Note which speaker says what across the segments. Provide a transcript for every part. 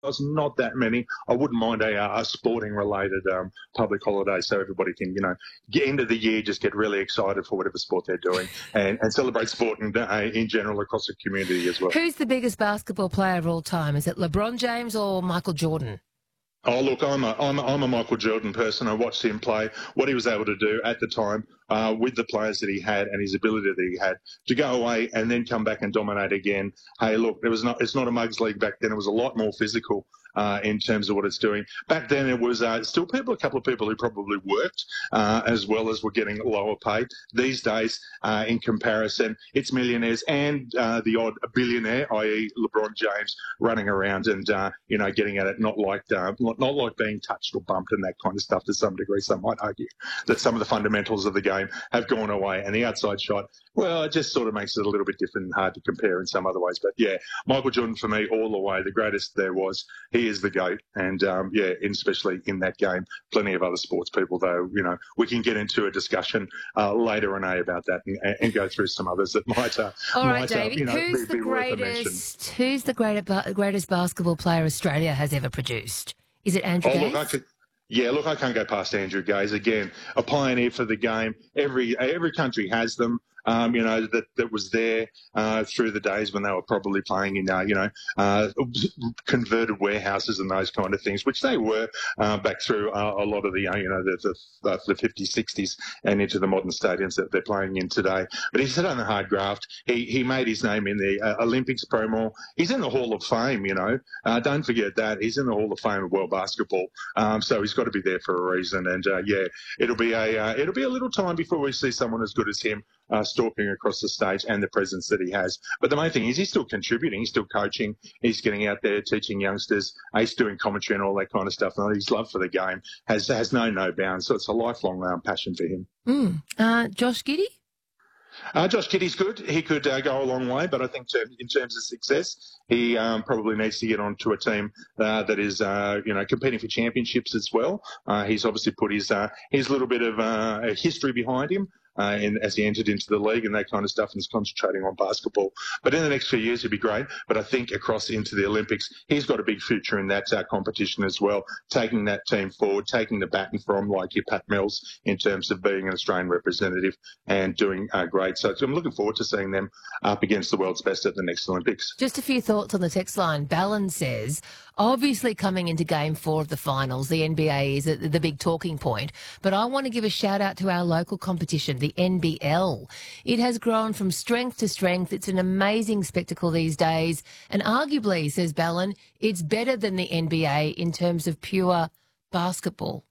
Speaker 1: not that many. I wouldn't mind a sporting-related public holiday so everybody can, get into the year, just get really excited for whatever sport they're doing and celebrate sport in general across the community as well.
Speaker 2: Who's the biggest basketball player of all time? Is it LeBron James or Michael Jordan?
Speaker 1: Oh, look, I'm a Michael Jordan person. I watched him play, what he was able to do at the time with the players that he had and his ability that he had to go away and then come back and dominate again. Hey, look, it's not a mugs league back then. It was a lot more physical in terms of what it's doing. Back then, it was still a couple of people who probably worked as well as were getting lower pay. These days, in comparison, it's millionaires and the odd billionaire, i.e. LeBron James, running around and getting at it, not like being touched or bumped and that kind of stuff. To some degree, some might argue that some of the fundamentals of the game have gone away, and the outside shot, well, it just sort of makes it a little bit different and hard to compare in some other ways. But yeah, Michael Jordan for me all the way, the greatest there was. He is the GOAT, and especially in that game. Plenty of other sports people, though, we can get into a discussion later on about that and go through some others that might.
Speaker 2: All right, Davey, who's the greatest basketball player Australia has ever produced? Is it Andrew Gaze?
Speaker 1: I can't go past Andrew Gaze. Again, a pioneer for the game. Every country has them. That was there through the days when they were probably playing in, converted warehouses and those kind of things, which they were back through a lot of the 50s, 60s and into the modern stadiums that they're playing in today. But he's done a hard graft. He made his name in the Olympics promo. He's in the Hall of Fame, Don't forget that. He's in the Hall of Fame of world basketball. So he's got to be there for a reason. And, it'll be a little time before we see someone as good as him stalking across the stage and the presence that he has. But the main thing is he's still contributing, he's still coaching, he's getting out there teaching youngsters, he's doing commentary and all that kind of stuff. And his love for the game has no bounds. So it's a lifelong passion for him.
Speaker 2: Josh Giddey?
Speaker 1: Josh Giddey's good. He could go a long way, but I think in terms of success, he probably needs to get onto a team that is, competing for championships as well. He's obviously put his little bit of a history behind him. As he entered into the league and that kind of stuff and is concentrating on basketball. But in the next few years, he'd be great. But I think across into the Olympics, he's got a big future in that competition as well, taking that team forward, taking the baton from like your Pat Mills in terms of being an Australian representative and doing great. So I'm looking forward to seeing them up against the world's best at the next Olympics.
Speaker 2: Just a few thoughts on the text line. Ballon says, obviously coming into Game 4 of the finals, the NBA is the big talking point. But I want to give a shout out to our local competition, the NBL. It has grown from strength to strength. It's an amazing spectacle these days. And arguably, says Ballon, it's better than the NBA in terms of pure basketball.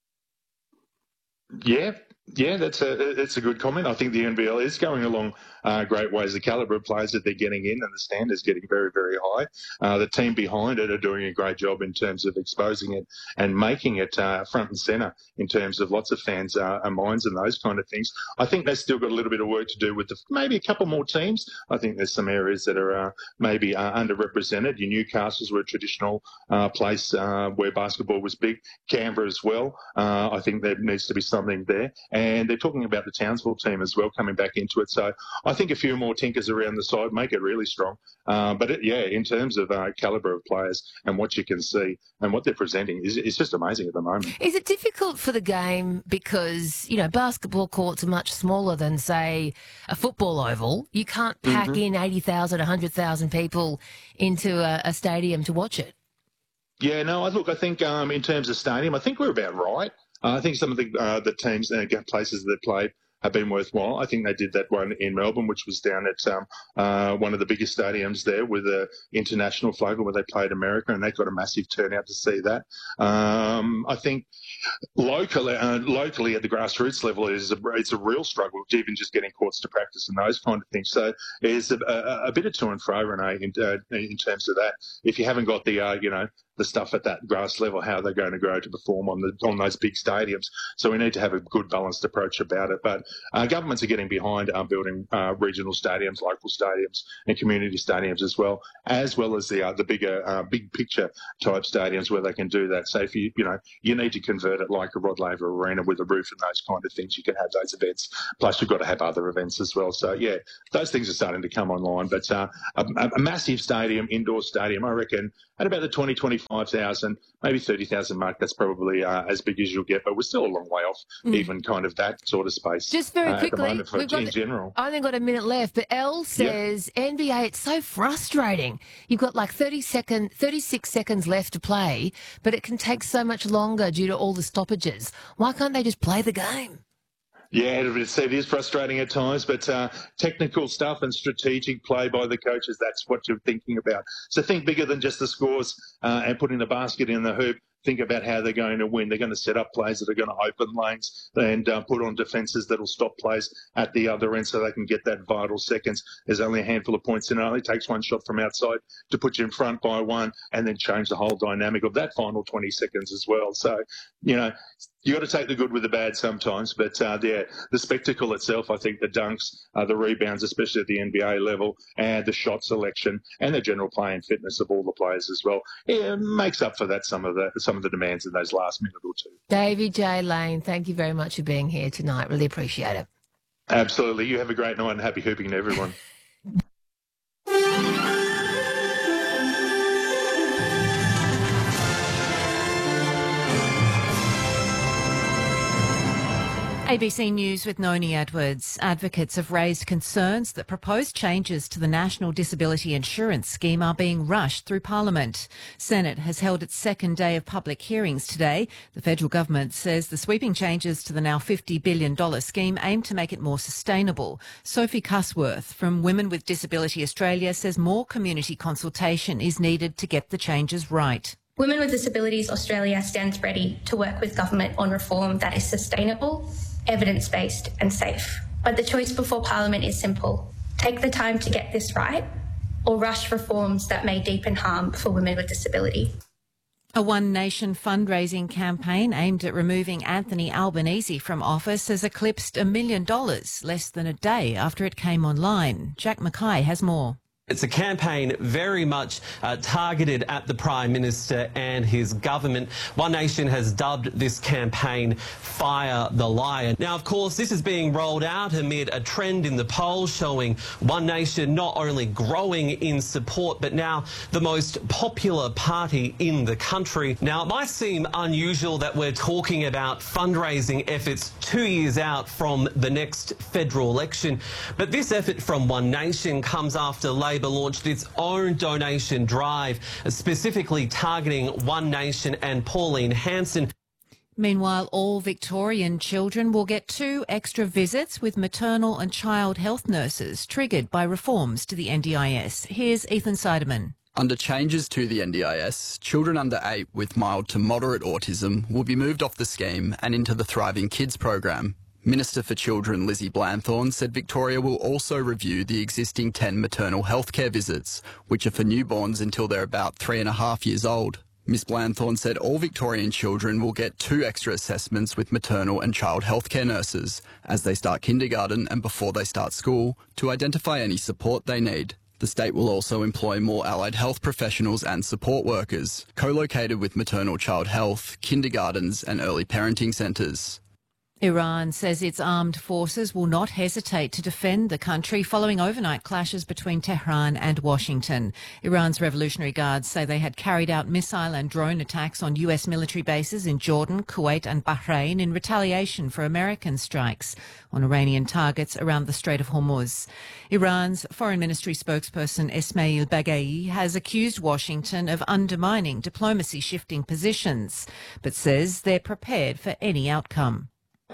Speaker 1: Yeah, that's a good comment. I think the NBL is going along great ways. The calibre of players that they're getting in and the standards getting very, very high. The team behind it are doing a great job in terms of exposing it and making it front and centre in terms of lots of fans' minds and those kind of things. I think they've still got a little bit of work to do with maybe a couple more teams. I think there's some areas that are maybe underrepresented. Your Newcastles were a traditional place where basketball was big. Canberra as well. I think there needs to be something there. And they're talking about the Townsville team as well coming back into it. So I think a few more tinkers around the side make it really strong. In terms of calibre of players and what you can see and what they're presenting, it's just amazing at the moment.
Speaker 2: Is it difficult for the game because, basketball courts are much smaller than, say, a football oval? You can't pack in 80,000, 100,000 people into a stadium to watch it.
Speaker 1: Yeah, no, I think in terms of stadium, I think we're about right. I think some of the teams and places that played have been worthwhile. I think they did that one in Melbourne, which was down at one of the biggest stadiums there with the international flag where they played America, and they got a massive turnout to see that. I think locally at the grassroots level, it's a real struggle, even just getting courts to practice and those kind of things. So there's a bit of to and fro, Renee, in terms of that. If you haven't got the stuff at that grass level, how they're going to grow to perform on those big stadiums. So we need to have a good balanced approach about it. But governments are getting behind building regional stadiums, local stadiums and community stadiums as well as the bigger big picture type stadiums where they can do that. So if you need to convert it like a Rod Laver Arena with a roof and those kind of things, you can have those events. Plus you've got to have other events as well. So yeah, those things are starting to come online. But a massive stadium, indoor stadium, I reckon at about the 20, 25,000, maybe 30,000 mark. That's probably as big as you'll get, but we're still a long way off even kind of that sort of space.
Speaker 2: Just very quickly,
Speaker 1: at the moment for, in general.
Speaker 2: I only got a minute left, but Elle says, NBA, it's so frustrating. You've got like 36 seconds left to play, but it can take so much longer due to all the stoppages. Why can't they just play the game?
Speaker 1: Yeah, it is frustrating at times, but technical stuff and strategic play by the coaches, that's what you're thinking about. So think bigger than just the scores and putting the basket in the hoop. Think about how they're going to win. They're going to set up plays that are going to open lanes and put on defences that will stop plays at the other end so they can get that vital seconds. There's only a handful of points in it. It only takes one shot from outside to put you in front by one and then change the whole dynamic of that final 20 seconds as well. So, you know, you got to take the good with the bad sometimes, but the spectacle itself, I think the dunks, the rebounds, especially at the NBA level, and the shot selection and the general play and fitness of all the players as well, makes up for that some of the demands in those last minute or two.
Speaker 2: Davey J. Lane, thank you very much for being here tonight. Really appreciate it.
Speaker 1: Absolutely. You have a great night and happy hooping to everyone.
Speaker 3: ABC News with Noni Edwards. Advocates have raised concerns that proposed changes to the National Disability Insurance Scheme are being rushed through Parliament. Senate has held its second day of public hearings today. The federal government says the sweeping changes to the now $50 billion scheme aim to make it more sustainable. Sophie Cusworth from Women with Disability Australia says more community consultation is needed to get the changes right.
Speaker 4: Women with Disabilities Australia stands ready to work with government on reform that is sustainable, evidence-based and safe. But the choice before Parliament is simple. Take the time to get this right or rush reforms that may deepen harm for women with disability.
Speaker 3: A One Nation fundraising campaign aimed at removing Anthony Albanese from office has eclipsed $1 million less than a day after it came online. Jack Mackay has more.
Speaker 5: It's a campaign very much targeted at the Prime Minister and his government. One Nation has dubbed this campaign Fire the Lion. Now, of course, this is being rolled out amid a trend in the polls showing One Nation not only growing in support, but now the most popular party in the country. Now, it might seem unusual that we're talking about fundraising efforts 2 years out from the next federal election, but this effort from One Nation comes after Labor launched its own donation drive, specifically targeting One Nation and Pauline Hanson.
Speaker 3: Meanwhile, all Victorian children will get 2 extra visits with maternal and child health nurses, triggered by reforms to the NDIS. Here's Ethan Seidemann.
Speaker 6: Under changes to the NDIS, children under 8 with mild to moderate autism will be moved off the scheme and into the Thriving Kids program. Minister for Children Lizzie Blanthorne said Victoria will also review the existing 10 maternal healthcare visits, which are for newborns until they're about 3.5 years old. Ms Blanthorne said all Victorian children will get 2 extra assessments with maternal and child healthcare nurses as they start kindergarten and before they start school to identify any support they need. The state will also employ more allied health professionals and support workers, co-located with maternal child health, kindergartens and early parenting centres.
Speaker 3: Iran says its armed forces will not hesitate to defend the country following overnight clashes between Tehran and Washington. Iran's Revolutionary Guards say they had carried out missile and drone attacks on US military bases in Jordan, Kuwait and Bahrain in retaliation for American strikes on Iranian targets around the Strait of Hormuz. Iran's Foreign Ministry spokesperson Ismail Baghai has accused Washington of undermining diplomacy shifting positions, but says they're prepared for any outcome.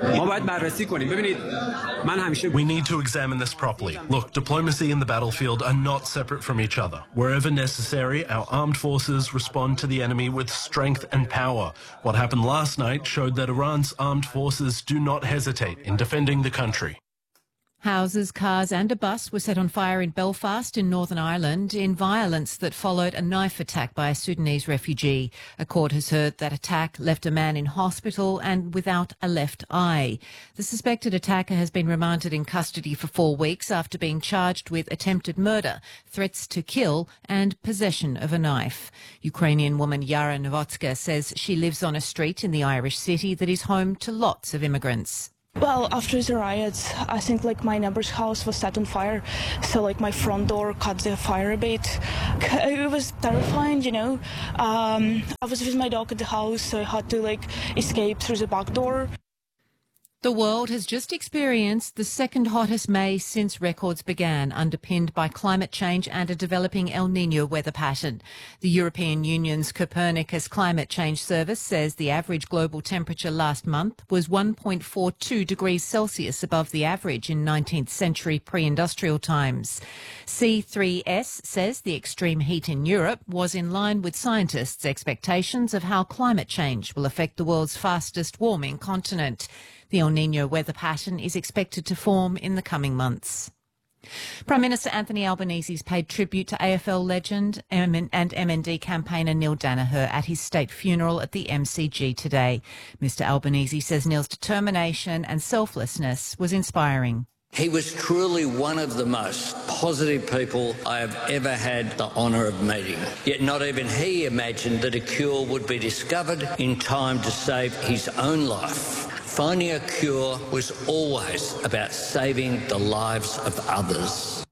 Speaker 7: We need to examine this properly. Look, diplomacy and the battlefield are not separate from each other. Wherever necessary, our armed forces respond to the enemy with strength and power. What happened last night showed that Iran's armed forces do not hesitate in defending the country.
Speaker 3: Houses, cars and a bus were set on fire in Belfast in Northern Ireland in violence that followed a knife attack by a Sudanese refugee. A court has heard that attack left a man in hospital and without a left eye. The suspected attacker has been remanded in custody for 4 weeks after being charged with attempted murder, threats to kill and possession of a knife. Ukrainian woman Yara Novotska says she lives on a street in the Irish city that is home to lots of immigrants.
Speaker 8: Well, after the riots, I think like my neighbor's house was set on fire, so like my front door caught the fire a bit. It was terrifying, you know. I was with my dog at the house, so I had to like escape through the back door.
Speaker 3: The world has just experienced the second hottest May since records began, underpinned by climate change and a developing El Niño weather pattern. The European Union's Copernicus Climate Change Service says the average global temperature last month was 1.42 degrees Celsius above the average in 19th century pre-industrial times. C3S says the extreme heat in Europe was in line with scientists' expectations of how climate change will affect the world's fastest warming continent. The El Niño weather pattern is expected to form in the coming months. Prime Minister Anthony Albanese's paid tribute to AFL legend and MND campaigner Neil Danaher at his state funeral at the MCG today. Mr Albanese says Neil's determination and selflessness was inspiring.
Speaker 9: He was truly one of the most positive people I have ever had the honour of meeting. Yet not even he imagined that a cure would be discovered in time to save his own life. Finding a cure was always about saving the lives of others.